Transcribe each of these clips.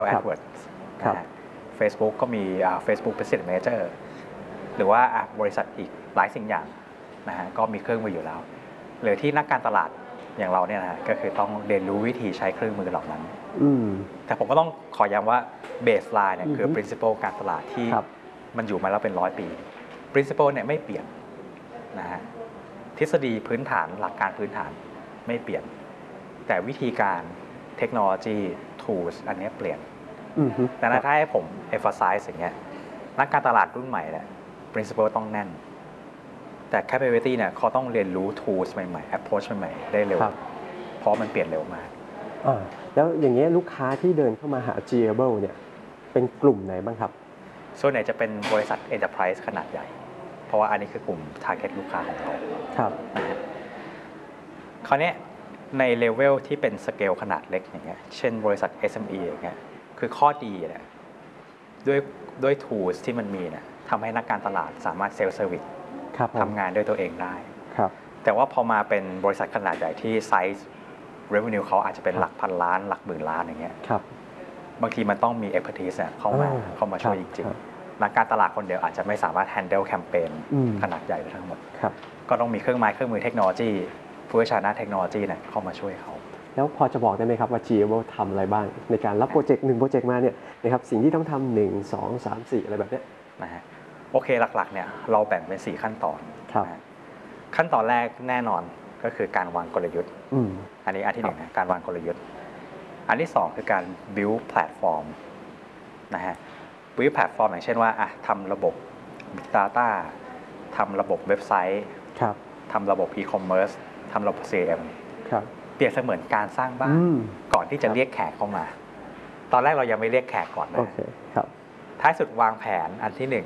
AdWords นะฮะ Facebook ก็มี Facebook Business Manager หรือว่าบริษัทอีกหลายสิ่งอย่างนะฮะก็มีเครื่องมืออยู่แล้วหรือที่นักการตลาดอย่างเราเนี่ยนะฮะก็คือต้องเรียนรู้วิธีใช้เครื่องมือเหล่านั้นแต่ผมก็ต้องขอย้ำว่า baseline เนี่ยคือ principle การตลาดที่มันอยู่มาแล้วเป็น100 ปี principle เนี่ยไม่เปลี่ยนนะฮะทฤษฎีพื้นฐานหลักการพื้นฐานไม่เปลี่ยนแต่วิธีการเทคโนโลยี tools อันนี้เปลี่ยนแต่ถ้าให้ผม emphasize อย่างเงี้ยนักการตลาดรุ่นใหม่เนี่ย principle ต้องแน่นแต่ capability เนี่ยเขาต้องเรียนรู้ tools ใหม่ๆ approach ใหม่ๆได้เร็วเพราะมันเปลี่ยนเร็วมากแล้วอย่างเงี้ยลูกค้าที่เดินเข้ามาหา Geable เนี่ยเป็นกลุ่มไหนบ้างครับส่วนใหญ่จะเป็นบริษัท enterprise ขนาดใหญ่เพราะว่าอันนี้คือกลุ่ม target ลูกค้าของเราครับนะฮะคราวนี้ในเลเวลที่เป็นสเกลขนาดเล็กอย่างเงี้ยเช่นบริษัท SME อย่างเงี้ยคือข้อดีเนี่ยด้วย tools ที่มันมีเนี่ยทำให้นักการตลาดสามารถเซลล์เซอร์วิสทำงานด้วยตัวเองได้แต่ว่าพอมาเป็นบริษัทขนาดใหญ่ที่ไซส์ revenue เขาอาจจะเป็นหลักพันล้านหลักหมื่นล้านอย่างเงี้ยบางทีมันต้องมี expertise เข้ามาช่วยจริงๆนักการตลาดคนเดียวอาจจะไม่สามารถ handle แคมเปญขนาดใหญ่ได้ทั้งหมดก็ต้องมีเครื่องไม้เครื่องมือเทคโนโลยีผู้เชี่ยวชาญด้านเทคโนโลยีเนี่ยเข้ามาช่วยเขาแล้วพอจะบอกได้ไหมครับว่า Geable ทำอะไรบ้างในการรับโปรเจกต์1โปรเจกต์มาเนี่ยนะครับสิ่งที่ต้องทำ1 2 3 4อะไรแบบนี้นะฮะโอเคหลักๆเนี่ยเราแบ่งเป็น4ขั้นตอนขั้นตอนแรกแน่นอนก็คือการวางกลยุทธ์อันนี้อันที่1นะการวางกลยุทธ์อันที่2คือการ build platform นะฮะ build platform อย่างเช่นว่าทำระบบ Big Data ทำระบบเว็บไซต์ทำระบบ e-commerce ทำระบบ CRM เปรียบเสมือนการสร้างบ้านก่อนที่จะเรียกแขกเข้ามาตอนแรกเรายังไม่เรียกแขกก่อนนะท้ายสุดวางแผนอันที่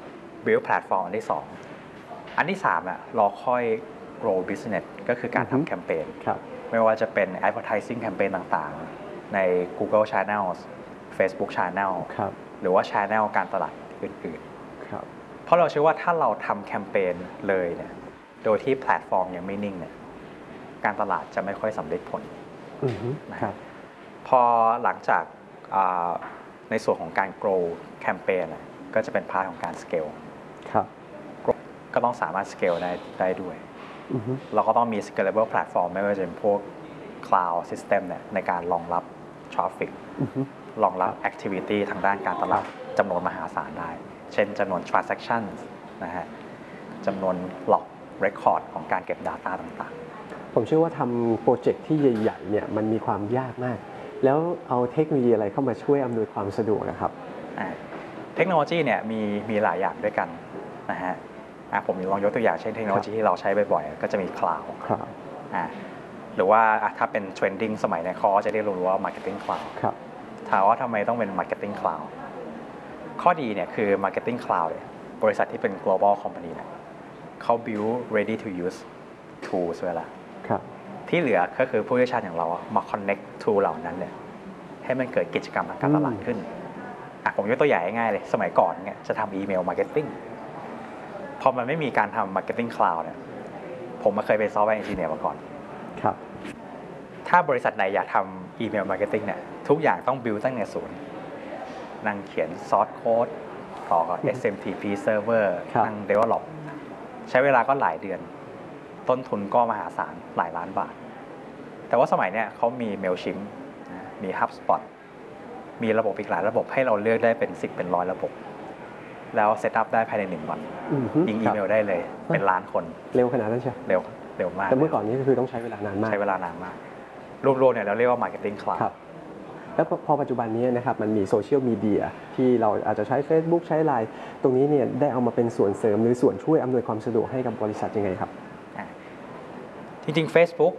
1 build platform อันที่2อันที่3รอค่อย grow business ก็คือการทำแคมเปญไม่ว่าจะเป็น advertising แคมเปญต่างๆใน Google Channel Facebook Channel หรือว่า Channel การตลาดอื่นๆเพราะเราเชื่อว่าถ้าเราทำแคมเปญเลยเนี่ยโดยที่แพลตฟอร์มยังไม่นิ่งเนี่ยการตลาดจะไม่ค่อยสำเร็จผลนะครับพอหลังจากในส่วนของการ grow แคมเปญก็จะเป็นพาร์ทของการ scale ก็ต้องสามารถ scale ได้ด้วยเราก็ต้องมี scalable platform ไม่ว่าจะเป็นพวก cloud system เนี่ยในการรองรับ traffic รองรับ activity ทางด้านการตลาดจำนวนมหาศาลได้เช่นจำนวน transaction นะฮะจำนวน log record ของการเก็บ data ต่างๆผมเชื่อว่าทำโปรเจกต์ที่ใหญ่ๆเนี่ยมันมีความยากมากแล้วเอาเทคโนโลยีอะไรเข้ามาช่วยอำนวยความสะดวกนะครับเทคโนโลยีเนี่ยมีหลายอย่างด้วยกันนะฮะผมลองยกตัวอย่างเช่นเทคโนโลยีที่เราใช้บ่อยๆก็จะมี cloud หรือว่าถ้าเป็น trending สมัยในคอจะเรียกรู้ว่า marketing cloud ถามว่าทำไมต้องเป็น marketing cloud ข้อดีเนี่ยคือ marketing cloud เนี่ยบริษัทที่เป็น global company เนี่ยเขา build ready to use tools ไว้แล้วที่เหลือก็คือผู้เชี่ยวชาญอย่างเรามา connect tool เหล่านั้นเนี่ยให้มันเกิดกิจกรรมทางการตลาดขึ้นผมยกตัวอย่างง่ายๆเลยสมัยก่อนเนี่ยจะทำอีเมล marketing พอมันไม่มีการทำ marketing cloud เนี่ยผมเคยเป็นซอฟต์แวร์เอนจิเนียร์มาก่อนถ้าบริษัทใดอยากทำอีเมล marketing เนี่ยทุกอย่างต้อง build ตั้งแต่ศูนย์นั่งเขียน source code ต่อกับ SMTP server นั่ง develop ใช้เวลาก็หลายเดือนต้นทุนก็มหาศาลหลายล้านบาทแต่ว่าสมัยเนี้ยเขามี Mailchimp มี HubSpot มีระบบอีกหลายระบบให้เราเลือกได้เป็น10เป็น100ระบบแล้วเซตอัพได้ภายใน1 วันยิงอีเมลได้เลยเป็นล้านคนเร็วขนาดนั้นใช่เร็วมากแต่เมื่อก่อนนี้ก็คือต้องใช้เวลานานมากใช้เวลานานมากรวมๆเนี่ยเราเรียกว่า Marketing Cloud แล้วพอปัจจุบันนี้นะครับมันมีโซเชียลมีเดียที่เราอาจจะใช้ Facebook ใช้ LINE ตรงนี้เนี่ยได้เอามาเป็นส่วนเสริมหรือส่วนช่วยอำนวยความสะดวกให้กับบริษัทยังไงครับจริงๆ Facebook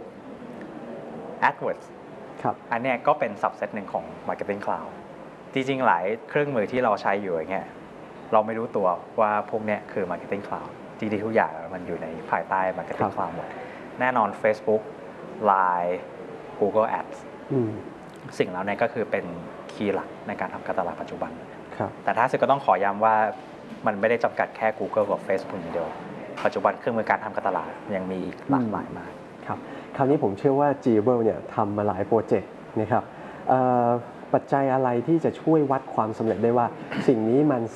AdWords อันนี้ก็เป็น subset หนึ่งของ Marketing Cloud จริงๆหลายเครื่องมือที่เราใช้อยู่อย่างเงี้ยเราไม่รู้ตัวว่าพวกนี้คือ Marketing Cloud จริงๆทุกอย่างมันอยู่ในภายใต้ Marketing Cloud หมดแน่นอน Facebook LINE Google Ads สิ่งเหล่านี้ก็คือเป็นคีย์หลักในการทำการตลาดปัจจุบันแต่ถ้าสึกก็ต้องขอย้ำว่ามันไม่ได้จำกัดแค่ Google กับ Facebook อย่างเดียวปัจจุบันเครื่องมือการทำการตลาดยังมีอีกหลากหลายมากครับคราวนี้ผมเชื่อว่า Geable เนี่ยทำมาหลายโปรเจกต์นะครับปัจจัยอะไรที่จะช่วยวัดความสำเร็จได้ว่าสิ่งนี้มัน